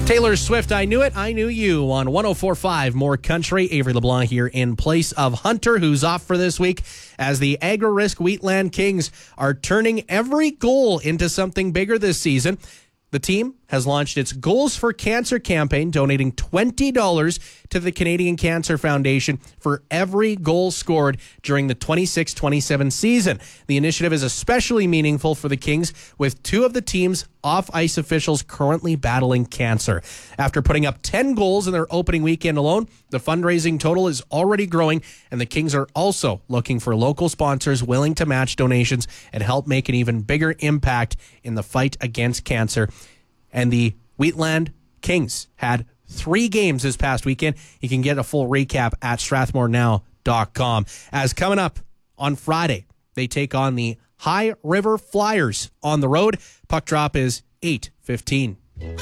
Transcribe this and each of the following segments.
Taylor Swift, I Knew It, I Knew You on 104.5 More Country. Avery LeBlanc here in place of Hunter, who's off for this week, as the Agri-Risk Wheatland Kings are turning every goal into something bigger this season. The team has launched its Goals for Cancer campaign, donating $20 to the Canadian Cancer Foundation for every goal scored during the 26-27 season. The initiative is especially meaningful for the Kings, with two of the team's off-ice officials currently battling cancer. After putting up 10 goals in their opening weekend alone, the fundraising total is already growing, and the Kings are also looking for local sponsors willing to match donations and help make an even bigger impact in the fight against cancer. And the Wheatland Kings had 3 games this past weekend. You can get a full recap at strathmorenow.com. As coming up on Friday, they take on the High River Flyers on the road. Puck drop is 8:15.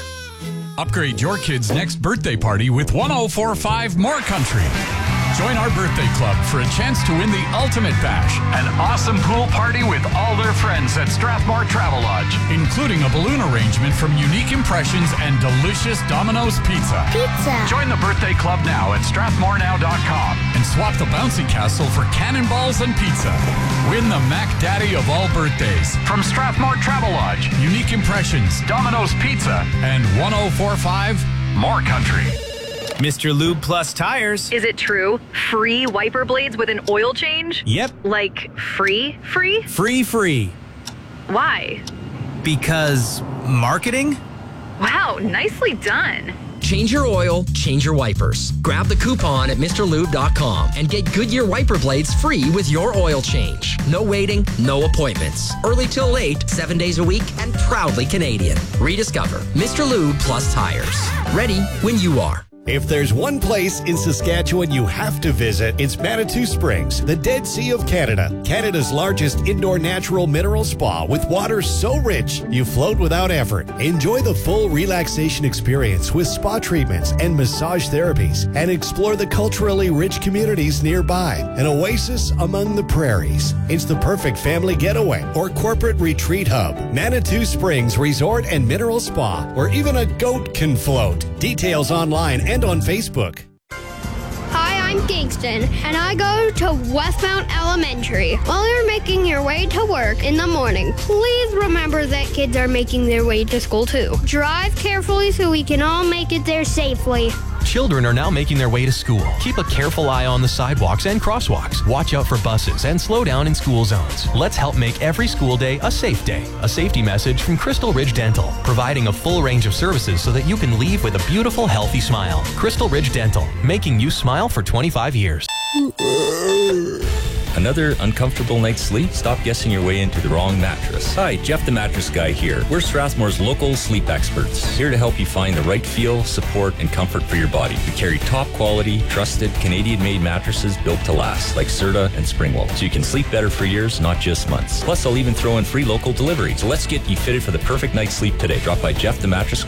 Upgrade your kid's next birthday party with 104.5 More Country. Join our birthday club for a chance to win the Ultimate Bash, an awesome pool party with all their friends at Strathmore Travel Lodge, including a balloon arrangement from Unique Impressions and delicious Domino's Pizza. Join the birthday club now at strathmorenow.com and swap the bouncy castle for cannonballs and pizza. Win the Mac Daddy of all birthdays from Strathmore Travel Lodge, Unique Impressions, Domino's Pizza, and 104.5 More Country. Mr. Lube Plus Tires. Is it true? Free wiper blades with an oil change? Yep. Like free? Free. Why? Because marketing? Wow, nicely done. Change your oil, change your wipers. Grab the coupon at MrLube.com and get Goodyear wiper blades free with your oil change. No waiting, no appointments. Early till late, 7 days a week, and proudly Canadian. Rediscover Mr. Lube Plus Tires. Ready when you are. If there's one place in Saskatchewan you have to visit, it's Manitou Springs, the Dead Sea of Canada. Canada's largest indoor natural mineral spa with water so rich you float without effort. Enjoy the full relaxation experience with spa treatments and massage therapies, and explore the culturally rich communities nearby. An oasis among the prairies. It's the perfect family getaway or corporate retreat hub. Manitou Springs Resort and Mineral Spa, where even a goat can float. Details online and on Facebook. Hi, I'm Kingston, and I go to Westmount Elementary. While you're making your way to work in the morning, please remember that kids are making their way to school too. Drive carefully so we can all make it there safely. Children are now making their way to school. Keep a careful eye on the sidewalks and crosswalks. Watch out for buses and slow down in school zones. Let's help make every school day a safe day. A safety message from Crystal Ridge Dental, providing a full range of services so that you can leave with a beautiful, healthy smile. Crystal Ridge Dental, making you smile for 25 years. Another uncomfortable night's sleep? Stop guessing your way into the wrong mattress. Hi, Jeff the Mattress Guy here. We're Strathmore's local sleep experts, here to help you find the right feel, support, and comfort for your body. We carry top quality, trusted, Canadian-made mattresses built to last, like Serta and Springwell, so you can sleep better for years, not just months. Plus, I'll even throw in free local delivery. So let's get you fitted for the perfect night's sleep today. Drop by Jeff the Mattress